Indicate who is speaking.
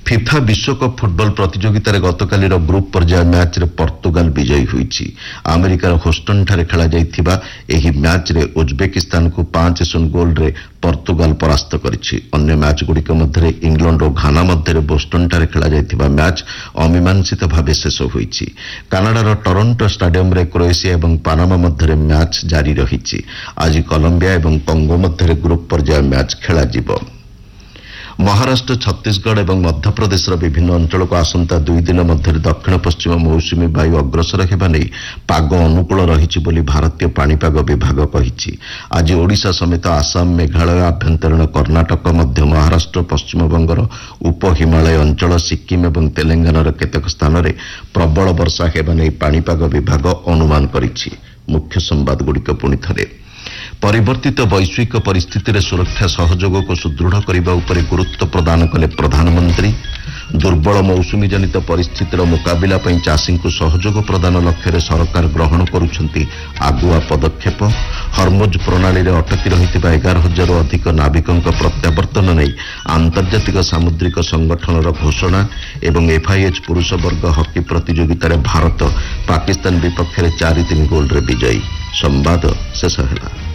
Speaker 1: FIFA ବିଶ୍ୱକପ୍ football ପ୍ରତିଯୋଗିତାରେ ଗତକାଲିର ଗ୍ରୁପ୍ ପର୍ଯ୍ୟାୟ ମ୍ୟାଚ୍ରେ ପର୍ତ୍ତୁଗାଲ ବିଜୟୀ ହୋଇଛି। ଆମେରିକାର ହୋଷ୍ଟନଠାରେ ଖେଳାଯାଇଥିବା ଏହି ମ୍ୟାଚ୍ରେ ଉଜବେକିସ୍ତାନକୁ 5-0 ଗୋଲ୍ରେ ପର୍ତ୍ତୁଗାଲ ପରାସ୍ତ କରିଛି। ଅନ୍ୟ ମ୍ୟାଚ୍ଗୁଡ଼ିକ ମଧ୍ୟରେ ଇଂଲଣ୍ଡ ଓ ଘାନା ମଧ୍ୟରେ ବୋଷ୍ଟନଠାରେ ଖେଳାଯାଇଥିବା ମ୍ୟାଚ୍ ଅମୀମାଂସିତ ଭାବେ ଶେଷ ହୋଇଛି। କାନାଡାର ଟରୋଣ୍ଟୋ ଷ୍ଟାଡିୟମରେ କ୍ରୋଏସିଆ ଏବଂ ପାନାମା ମଧ୍ୟରେ ମ୍ୟାଚ୍ ଜାରି ରହିଛି। ଆଜି କଲମ୍ବିଆ ଏବଂ କଙ୍ଗୋ ମଧ୍ୟରେ ଗ୍ରୁପ୍ ପର୍ଯ୍ୟାୟ ମ୍ୟାଚ୍ ଖେଳାଯିବ। ମହାରାଷ୍ଟ୍ର, ଛତିଶଗଡ଼ ଏବଂ ମଧ୍ୟପ୍ରଦେଶର ବିଭିନ୍ନ ଅଞ୍ଚଳକୁ ଆସନ୍ତା 2 ଦିନ ମଧ୍ୟରେ ଦକ୍ଷିଣ ପଶ୍ଚିମ ମୌସୁମୀ ବାୟୁ ଅଗ୍ରସର ହେବା ନେଇ ପାଗ ଅନୁକୂଳ ରହିଛି ବୋଲି ଭାରତୀୟ ପାଣିପାଗ ବିଭାଗ କହିଛି। ଆଜି ଓଡ଼ିଶା ସମେତ ଆସାମ, ମେଘାଳୟ, ଆଭ୍ୟନ୍ତରୀଣ କର୍ଣ୍ଣାଟକ, ମଧ୍ୟ ମହାରାଷ୍ଟ୍ର, ପଶ୍ଚିମବଙ୍ଗର ଉପ ହିମାଳୟ ଅଞ୍ଚଳ, ସିକିମ୍ ଏବଂ ତେଲେଙ୍ଗାନାର କେତେକ ସ୍ଥାନରେ ପ୍ରବଳ ବର୍ଷା ହେବା ନେଇ ପାଣିପାଗ ବିଭାଗ ଅନୁମାନ କରିଛି। ମୁଖ୍ୟ ସମ୍ବାଦଗୁଡ଼ିକ ପୁଣି ଥରେ। ପରିବର୍ତ୍ତିତ ବୈଶ୍ୱିକ ପରିସ୍ଥିତିରେ ସୁରକ୍ଷା ସହଯୋଗକୁ ସୁଦୃଢ଼ କରିବା ଉପରେ ଗୁରୁତ୍ୱ ପ୍ରଦାନ କଲେ ପ୍ରଧାନମନ୍ତ୍ରୀ। ଦୁର୍ବଳ ମୌସୁମୀ ଜନିତ ପରିସ୍ଥିତିର ମୁକାବିଲା ପାଇଁ ଚାଷୀଙ୍କୁ ସହଯୋଗ ପ୍ରଦାନ ଲକ୍ଷ୍ୟରେ ସରକାର ଗ୍ରହଣ କରୁଛନ୍ତି ଆଗୁଆ ପଦକ୍ଷେପ। ହର୍ମୁଜ୍ ପ୍ରଣାଳୀରେ ଅଟକି ରହିଥିବା 11,000ରୁ ଅଧିକ ନାବିକଙ୍କ ପ୍ରତ୍ୟାବର୍ତ୍ତନ ନେଇ ଆନ୍ତର୍ଜାତିକ ସାମୁଦ୍ରିକ ସଂଗଠନର ଘୋଷଣା ଏବଂ FIH ପୁରୁଷ ବର୍ଗ ହକି ପ୍ରତିଯୋଗିତାରେ ଭାରତ ପାକିସ୍ତାନ ବିପକ୍ଷରେ 4-3 ଗୋଲ୍ରେ ବିଜୟୀ। ସମ୍ବାଦ ଶେଷ ହେଲା।